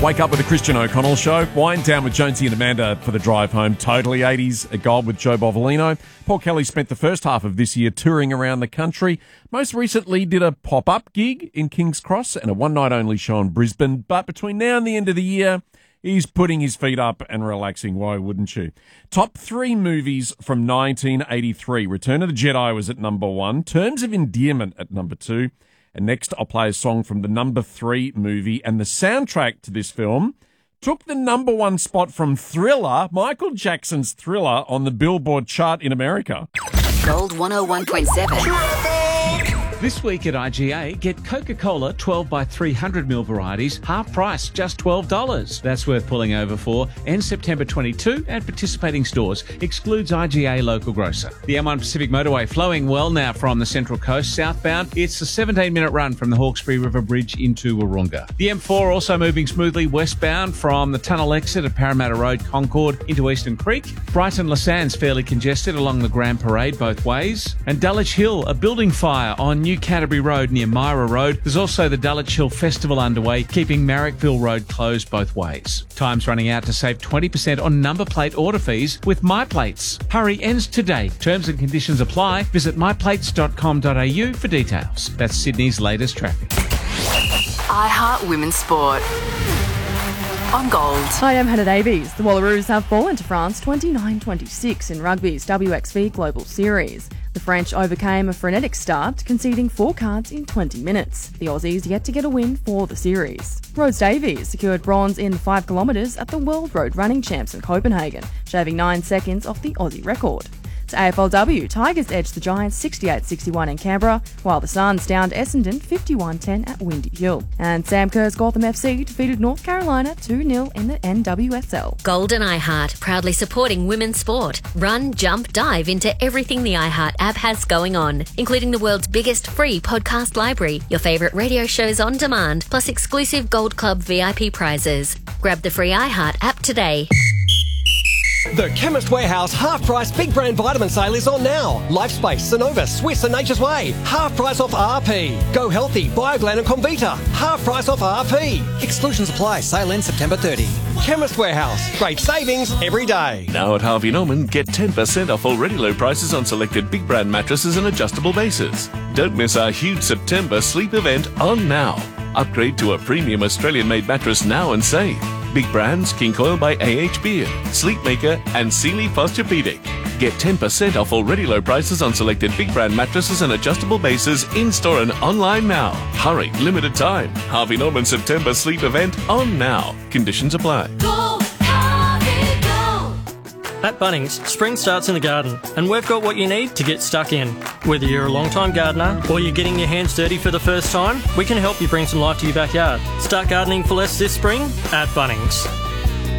Wake up with the Christian O'Connell Show. Wind down with Jonesy and Amanda for the drive home. Totally 80s, a gold with Joe Bovolino. Paul Kelly spent the first half of this year touring around the country. Most recently did a pop-up gig in King's Cross and a one-night-only show in Brisbane. But between now and the end of the year, he's putting his feet up and relaxing. Why wouldn't you? Top 3 movies from 1983. Return of the Jedi was at number 1. Terms of Endearment at number 2. And next, I'll play a song from the number 3 movie. And the soundtrack to this film took the number 1 spot from Thriller, Michael Jackson's Thriller, on the Billboard chart in America. Gold 101.7. This week at IGA, get Coca-Cola 12 by 300ml varieties, half price, just $12. That's worth pulling over for. Ends September 22 at participating stores. Excludes IGA local grocer. The M1 Pacific Motorway flowing well now from the Central Coast southbound. It's a 17-minute run from the Hawkesbury River Bridge into Wahroonga. The M4 also moving smoothly westbound from the tunnel exit at Parramatta Road, Concord into Eastern Creek. Brighton Lassans fairly congested along the Grand Parade both ways. And Dulwich Hill, a building fire on New Canterbury Road near Myra Road. There's also the Dulwich Hill Festival underway, keeping Marrickville Road closed both ways. Time's running out to save 20% on number plate order fees with MyPlates. Hurry ends today. Terms and conditions apply. Visit myplates.com.au for details. That's Sydney's latest traffic. iHeart Women's Sport. On Gold. Hi, I'm Hannah Davies. The Wallaroos have fallen to France 29-26 in rugby's WXV Global Series. The French overcame a frenetic start, conceding 4 cards in 20 minutes. The Aussies yet to get a win for the series. Rhodes Davies secured bronze in 5 kilometres at the World Road Running Champs in Copenhagen, shaving 9 seconds off the Aussie record. To AFLW, Tigers edged the Giants 68-61 in Canberra, while the Suns downed Essendon 51-10 at Windy Hill. And Sam Kerr's Gotham FC defeated North Carolina 2-0 in the NWSL. Gold and iHeart, proudly supporting women's sport. Run, jump, dive into everything the iHeart app has going on, including the world's biggest free podcast library, your favourite radio shows on demand, plus exclusive Gold Club VIP prizes. Grab the free iHeart app today. The Chemist Warehouse half-price big brand vitamin sale is on now. Lifespace, Sonova, Swiss and Nature's Way. Half price off RP. Go Healthy, Bioglan and Comvita. Half price off RP. Exclusions apply. Sale ends September 30. Chemist Warehouse. Great savings every day. Now at Harvey Norman, get 10% off already low prices on selected big brand mattresses and adjustable bases. Don't miss our huge September sleep event on now. Upgrade to a premium Australian-made mattress now and save. Big brands, King Coil by AH Beard, Sleepmaker and Sealy Posturepedic. Get 10% off already low prices on selected big brand mattresses and adjustable bases in-store and online now. Hurry, limited time. Harvey Norman September sleep event on now. Conditions apply. Go, Harvey, go! At Bunnings, spring starts in the garden, and we've got what you need to get stuck in. Whether you're a long-time gardener or you're getting your hands dirty for the first time, we can help you bring some life to your backyard. Start gardening for less this spring at Bunnings.